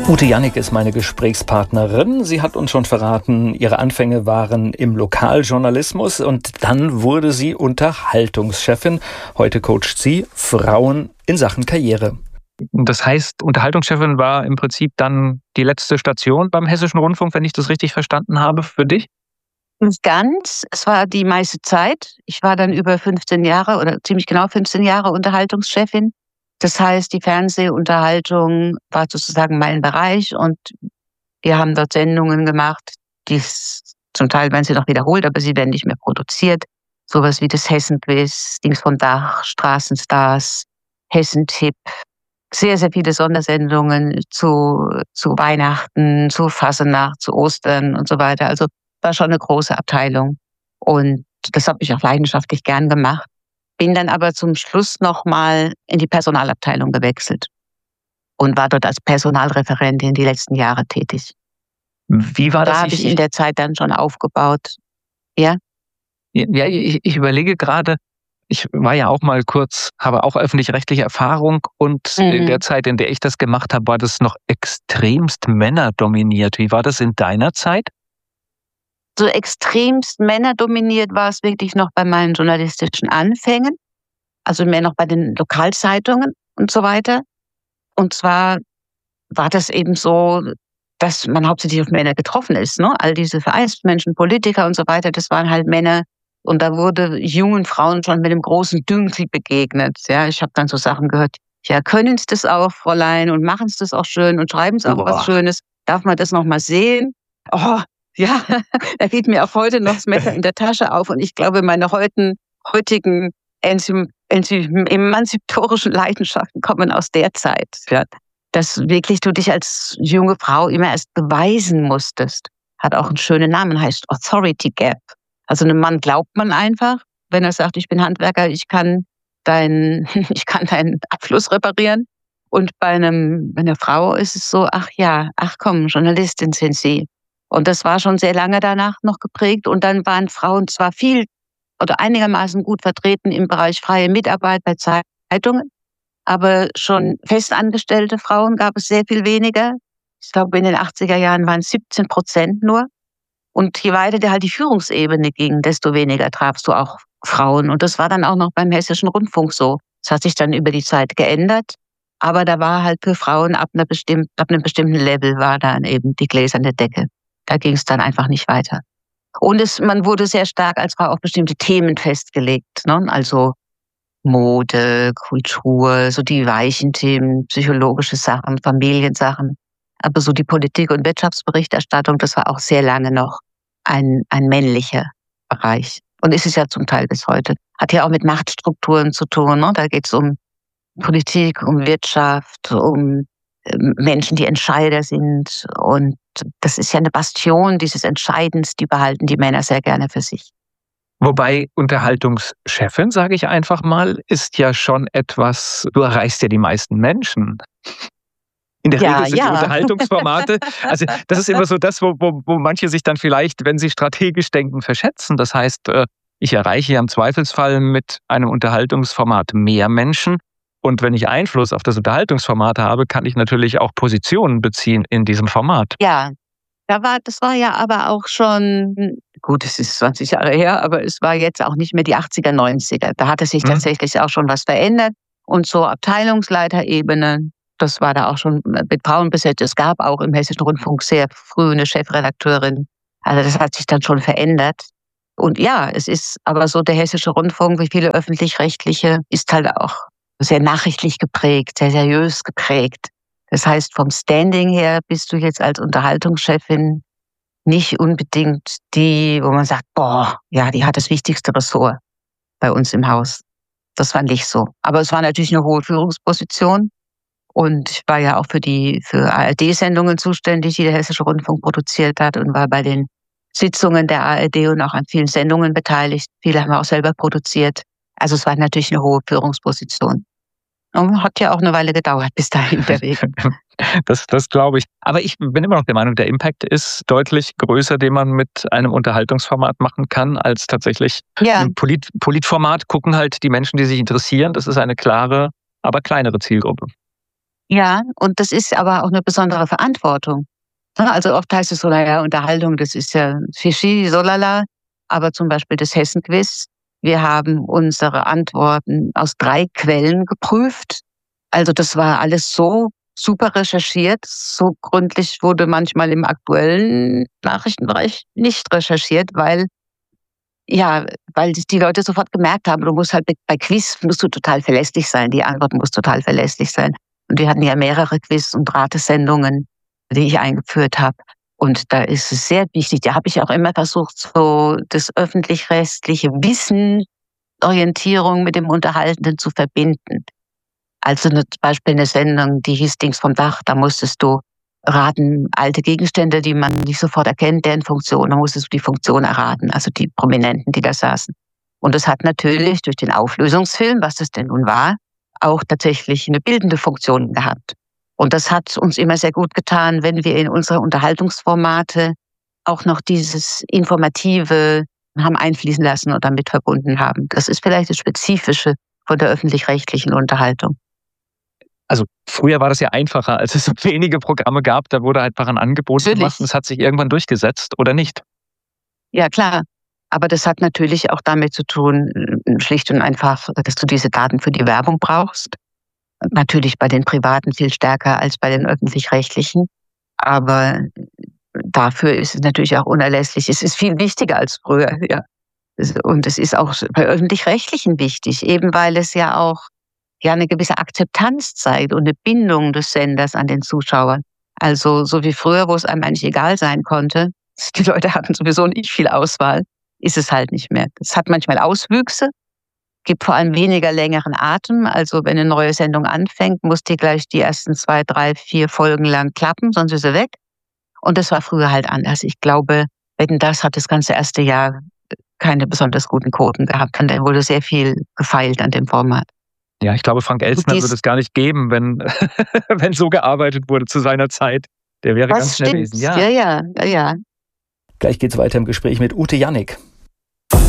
Ute Jannik ist meine Gesprächspartnerin. Sie hat uns schon verraten, ihre Anfänge waren im Lokaljournalismus und dann wurde sie Unterhaltungschefin. Heute coacht sie Frauen in Sachen Karriere. Das heißt, Unterhaltungschefin war im Prinzip dann die letzte Station beim Hessischen Rundfunk, wenn ich das richtig verstanden habe, für dich? Nicht ganz. Es war die meiste Zeit. Ich war dann über 15 Jahre oder ziemlich genau 15 Jahre Unterhaltungschefin. Das heißt, die Fernsehunterhaltung war sozusagen mein Bereich und wir haben dort Sendungen gemacht, die zum Teil werden sie noch wiederholt, aber sie werden nicht mehr produziert. Sowas wie das Hessenquiz, Dings vom Dach, Straßenstars, Hessentipp. Sehr, sehr viele Sondersendungen zu Weihnachten, zu Fasnacht, zu Ostern und so weiter. Also war schon eine große Abteilung. Und das habe ich auch leidenschaftlich gern gemacht. Bin dann aber zum Schluss nochmal in die Personalabteilung gewechselt und war dort als Personalreferentin die letzten Jahre tätig. Wie war das? Da habe ich in der Zeit dann schon aufgebaut. Ja? Ja, ich überlege gerade, ich war ja auch mal kurz, habe auch öffentlich-rechtliche Erfahrung und in der Zeit, in der ich das gemacht habe, war das noch extremst männerdominiert. Wie war das in deiner Zeit? So extremst männerdominiert war es wirklich noch bei meinen journalistischen Anfängen, also mehr noch bei den Lokalzeitungen und so weiter. Und zwar war das eben so, dass man hauptsächlich auf Männer getroffen ist. Ne? All diese Vereinsmenschen, Politiker und so weiter, das waren halt Männer. Und da wurde jungen Frauen schon mit einem großen Dünkel begegnet. Ja, ich habe dann so Sachen gehört, ja, können Sie das auch, Fräulein, und machen Sie das auch schön und schreiben Sie auch was Schönes. Darf man das noch mal sehen? Oh, ja, da geht mir auch heute noch das Messer in der Tasche auf. Und ich glaube, meine heutigen emanzipatorischen Leidenschaften kommen aus der Zeit. Ja. Dass wirklich du dich als junge Frau immer erst beweisen musstest. Hat auch einen schönen Namen, heißt Authority Gap. Also einem Mann glaubt man einfach, wenn er sagt, ich bin Handwerker, ich kann deinen Abfluss reparieren. Und bei einer Frau ist es so, ach komm, Journalistin sind Sie. Und das war schon sehr lange danach noch geprägt. Und dann waren Frauen zwar viel oder einigermaßen gut vertreten im Bereich freie Mitarbeit bei Zeitungen, aber schon festangestellte Frauen gab es sehr viel weniger. Ich glaube, in den 80er Jahren waren es 17% nur. Und je weiter halt die Führungsebene ging, desto weniger trafst du auch Frauen. Und das war dann auch noch beim Hessischen Rundfunk so. Das hat sich dann über die Zeit geändert. Aber da war halt für Frauen ab einem bestimmten Level war dann eben die gläserne Decke. Da ging es dann einfach nicht weiter. Und man wurde sehr stark als Frau auf bestimmte Themen festgelegt. Ne? Also Mode, Kultur, so die weichen Themen, psychologische Sachen, Familiensachen. Aber so die Politik- und Wirtschaftsberichterstattung, das war auch sehr lange noch ein männlicher Bereich. Und ist es ja zum Teil bis heute. Hat ja auch mit Machtstrukturen zu tun. Ne? Da geht es um Politik, um Wirtschaft, um Menschen, die Entscheider sind. Und das ist ja eine Bastion dieses Entscheidens, die behalten die Männer sehr gerne für sich. Wobei Unterhaltungschefin, sage ich einfach mal, ist ja schon etwas, du erreichst ja die meisten Menschen. In der Regel sind die Unterhaltungsformate, also das ist immer so das, wo manche sich dann vielleicht, wenn sie strategisch denken, verschätzen. Das heißt, ich erreiche ja im Zweifelsfall mit einem Unterhaltungsformat mehr Menschen. Und wenn ich Einfluss auf das Unterhaltungsformat habe, kann ich natürlich auch Positionen beziehen in diesem Format. Ja, das war ja aber auch schon, gut, es ist 20 Jahre her, aber es war jetzt auch nicht mehr die 80er, 90er. Da hatte sich tatsächlich auch schon was verändert. Und so Abteilungsleiterebene, das war da auch schon mit Frauen besetzt. Es gab auch im Hessischen Rundfunk sehr früh eine Chefredakteurin. Also das hat sich dann schon verändert. Und ja, es ist aber so, der Hessische Rundfunk, wie viele öffentlich-rechtliche, ist halt auch sehr nachrichtlich geprägt, sehr seriös geprägt. Das heißt, vom Standing her bist du jetzt als Unterhaltungschefin nicht unbedingt die, wo man sagt, boah, ja, die hat das wichtigste Ressort bei uns im Haus. Das war nicht so. Aber es war natürlich eine hohe Führungsposition. Und ich war ja auch für ARD-Sendungen zuständig, die der Hessische Rundfunk produziert hat und war bei den Sitzungen der ARD und auch an vielen Sendungen beteiligt. Viele haben wir auch selber produziert. Also es war natürlich eine hohe Führungsposition. Und hat ja auch eine Weile gedauert bis dahin der Weg. Das glaube ich. Aber ich bin immer noch der Meinung, der Impact ist deutlich größer, den man mit einem Unterhaltungsformat machen kann, als tatsächlich ein Politformat. Gucken halt die Menschen, die sich interessieren. Das ist eine klare, aber kleinere Zielgruppe. Ja, und das ist aber auch eine besondere Verantwortung. Also oft heißt es so, naja, Unterhaltung, das ist ja fishy, so lala. Aber zum Beispiel das Hessen-Quiz, wir haben unsere Antworten aus 3 Quellen geprüft. Also das war alles so super recherchiert, so gründlich wurde manchmal im aktuellen Nachrichtenbereich nicht recherchiert, weil die Leute sofort gemerkt haben, du musst halt bei Quiz musst du total verlässlich sein, die Antwort muss total verlässlich sein. Und wir hatten ja mehrere Quiz- und Ratesendungen, die ich eingeführt habe. Und da ist es sehr wichtig, da habe ich auch immer versucht, so das öffentlich-rechtliche Wissen, Orientierung mit dem Unterhaltenden zu verbinden. Also zum Beispiel eine Sendung, die hieß Dings vom Dach, da musstest du raten, alte Gegenstände, die man nicht sofort erkennt, deren Funktion, da musstest du die Funktion erraten, also die Prominenten, die da saßen. Und das hat natürlich durch den Auflösungsfilm, was das denn nun war, auch tatsächlich eine bildende Funktion gehabt. Und das hat uns immer sehr gut getan, wenn wir in unsere Unterhaltungsformate auch noch dieses Informative haben einfließen lassen und damit verbunden haben. Das ist vielleicht das Spezifische von der öffentlich-rechtlichen Unterhaltung. Also früher war das ja einfacher, als es so wenige Programme gab. Da wurde einfach ein Angebot gemacht und es hat sich irgendwann durchgesetzt, oder nicht? Ja, klar. Aber das hat natürlich auch damit zu tun, schlicht und einfach, dass du diese Daten für die Werbung brauchst. Natürlich bei den Privaten viel stärker als bei den Öffentlich-Rechtlichen. Aber dafür ist es natürlich auch unerlässlich. Es ist viel wichtiger als früher, ja. Und es ist auch bei Öffentlich-Rechtlichen wichtig, eben weil es ja auch eine gewisse Akzeptanz zeigt und eine Bindung des Senders an den Zuschauer. Also so wie früher, wo es einem eigentlich egal sein konnte, die Leute hatten sowieso nicht viel Auswahl, ist es halt nicht mehr. Es hat manchmal Auswüchse, gibt vor allem weniger längeren Atem. Also wenn eine neue Sendung anfängt, muss die gleich die ersten 2, 3, 4 Folgen lang klappen, sonst ist sie weg. Und das war früher halt anders. Ich glaube, Wetten, das hat das ganze erste Jahr keine besonders guten Quoten gehabt. Und da wurde sehr viel gefeilt an dem Format. Ja, ich glaube, Frank Elstner würde es gar nicht geben, wenn so gearbeitet wurde zu seiner Zeit. Der wäre ganz schnell gewesen. Ja. Gleich geht's weiter im Gespräch mit Ute Jannik.